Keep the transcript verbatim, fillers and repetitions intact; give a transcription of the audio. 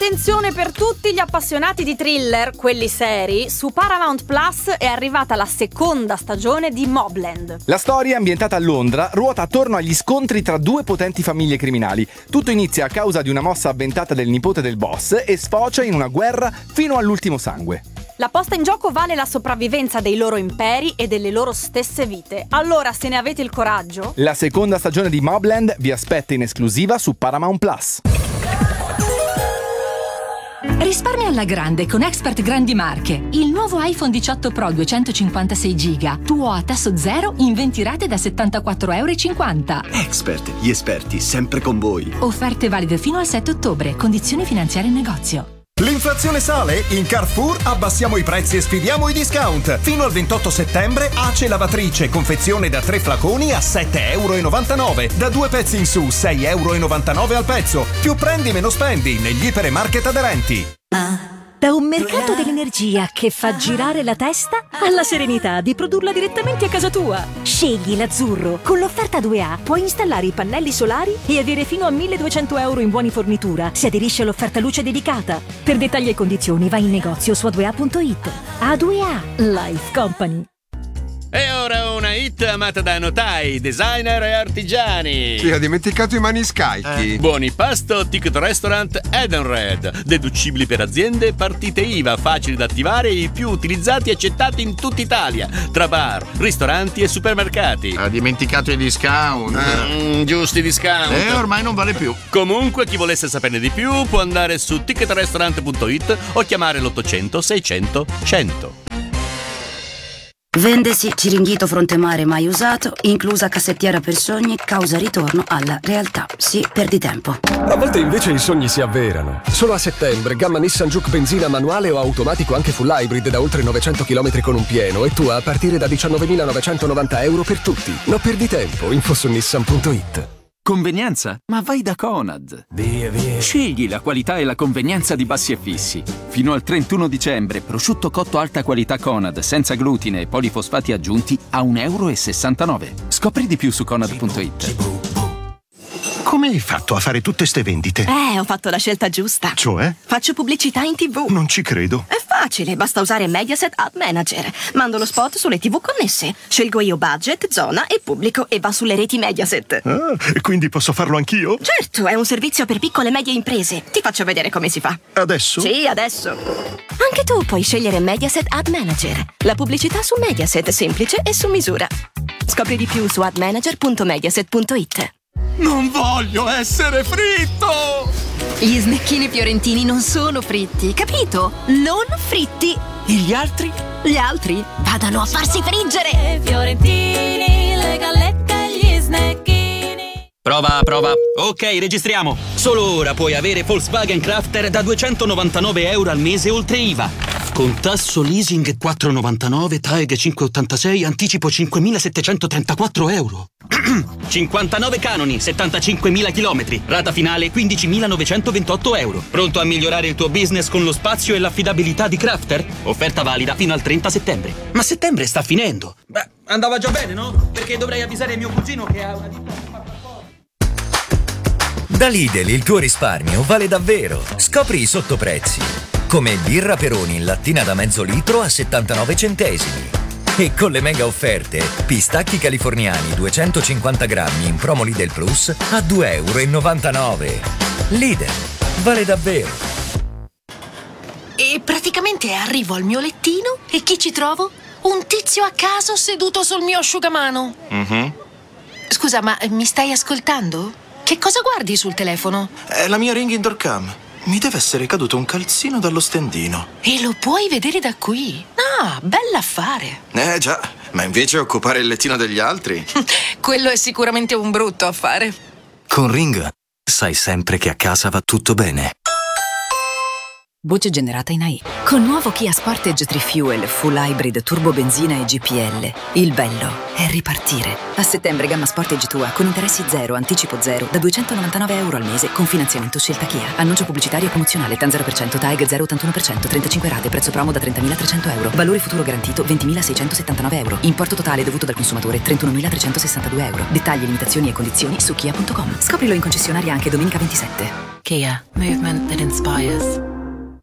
Attenzione per tutti gli appassionati di thriller, quelli seri, su Paramount Plus è arrivata la seconda stagione di Mobland. La storia, ambientata a Londra, ruota attorno agli scontri tra due potenti famiglie criminali. Tutto inizia a causa di una mossa avventata del nipote del boss e sfocia in una guerra fino all'ultimo sangue. La posta in gioco vale la sopravvivenza dei loro imperi e delle loro stesse vite. Allora, se ne avete il coraggio... La seconda stagione di Mobland vi aspetta in esclusiva su Paramount Plus. Risparmia alla grande con Expert Grandi Marche. Il nuovo iPhone diciotto Pro duecentocinquantasei giga, tuo a tasso zero in venti rate da settantaquattro e cinquanta euro. Expert, gli esperti sempre con voi. Offerte valide fino al sette ottobre. Condizioni finanziarie in negozio. L'inflazione sale? In Carrefour abbassiamo i prezzi e sfidiamo i discount. Fino al ventotto settembre Ace lavatrice confezione da tre flaconi a sette e novantanove euro. Da due pezzi in su sei e novantanove euro al pezzo. Più prendi meno spendi negli ipermarket aderenti. Da un mercato dell'energia che fa girare la testa alla serenità di produrla direttamente a casa tua. Scegli l'azzurro. Con l'offerta due A puoi installare i pannelli solari e avere fino a milleduecento euro in buoni fornitura se aderisci all'offerta luce dedicata. Per dettagli e condizioni vai in negozio su a due a punto it. A due A Life Company. E ora una hit amata da notai, designer e artigiani. Sì, ha dimenticato i maniscalchi. Eh. Buoni pasto, Ticket Restaurant Edenred. Deducibili per aziende, partite I V A facili da attivare e i più utilizzati e accettati in tutta Italia. Tra bar, ristoranti e supermercati. Ha dimenticato i discount. Mm, giusti discount. E ormai non vale più. Comunque, chi volesse saperne di più può andare su ticket restaurant punto it o chiamare l'ottocento seicento cento. Vendesi Ciringhito Frontemare mai usato, inclusa cassettiera per sogni, causa ritorno alla realtà. Sì, perdi tempo. A volte invece i sogni si avverano. Solo a settembre, gamma Nissan Juke benzina manuale o automatico anche full hybrid da oltre novecento chilometri con un pieno e tua a partire da diciannovemilanovancentonovanta euro per tutti. Non perdi tempo, info su nissan punto it. Convenienza? Ma vai da Conad. Via, via. Scegli la qualità e la convenienza di Bassi e Fissi. Fino al trentuno dicembre, prosciutto cotto alta qualità Conad, senza glutine e polifosfati aggiunti, a un euro e sessantanove. Scopri di più su conad punto it. Come hai fatto a fare tutte ste vendite? Eh, ho fatto la scelta giusta. Cioè? Faccio pubblicità in tivù. Non ci credo. È facile, basta usare Mediaset Ad Manager. Mando lo spot sulle tivù connesse. Scelgo io budget, zona e pubblico e va sulle reti Mediaset. Ah, e quindi posso farlo anch'io? Certo, è un servizio per piccole e medie imprese. Ti faccio vedere come si fa. Adesso? Sì, adesso. Anche tu puoi scegliere Mediaset Ad Manager. La pubblicità su Mediaset, semplice e su misura. Scopri di più su ad manager punto mediaset punto it. Non voglio essere fritto! Gli snecchini fiorentini non sono fritti, capito? Non fritti. E gli altri? Gli altri vadano a farsi friggere. Fiorentini, le gallette e gli snecchini. Prova, prova. Ok, registriamo. Solo ora puoi avere Volkswagen Crafter da duecentonovantanove euro al mese oltre I V A. Con tasso leasing quattro virgola novantanove, T A E G cinque virgola ottantasei, anticipo cinquemilasettecentotrentaquattro euro. cinquantanove canoni, settantacinquemila chilometri, rata finale quindicimilanovecentroventotto euro. Pronto a migliorare il tuo business con lo spazio e l'affidabilità di Crafter? Offerta valida fino al trenta settembre. Ma settembre sta finendo. Beh, andava già bene, no? Perché dovrei avvisare mio cugino che ha una ditta. Da Lidl il tuo risparmio vale davvero. Scopri i sottoprezzi. Come birra Peroni in lattina da mezzo litro a settantanove centesimi. E con le mega offerte, pistacchi californiani duecentocinquanta grammi in promo Lidl Plus a due e novantanove euro. Lidl, vale davvero. E praticamente arrivo al mio lettino e chi ci trovo? Un tizio a caso seduto sul mio asciugamano. Mm-hmm. Scusa, ma mi stai ascoltando? Che cosa guardi sul telefono? È la mia Ring Indoor Cam. Mi deve essere caduto un calzino dallo stendino. E lo puoi vedere da qui? Ah, bell'affare. Eh già, ma invece occupare il lettino degli altri? Quello è sicuramente un brutto affare. Con Ring sai sempre che a casa va tutto bene. Voce generata in A I. Con nuovo Kia Sportage tre Fuel Full Hybrid Turbo Benzina e G P L. Il bello è ripartire. A settembre gamma Sportage tua con interessi zero, anticipo zero, da duecentonovantanove euro al mese con finanziamento scelta Kia. Annuncio pubblicitario promozionale TAN zero per cento, T A E G zero virgola ottantuno per cento, trentacinque rate, prezzo promo da trentamila euro. Valore futuro garantito ventimilaseicentosettantanove euro. Importo totale dovuto dal consumatore trentunomilatrecentosessantadue euro. Dettagli, limitazioni e condizioni su kia punto com. Scoprilo in concessionaria anche domenica ventisette. Kia. Movement that inspires.